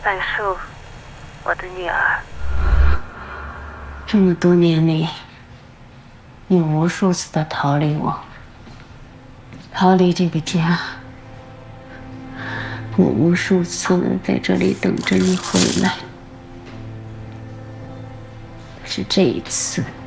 半数，我的女儿。 这么多年里，你无数次的逃离我，逃离这个家。我无数次的在这里等着你回来，可是这一次。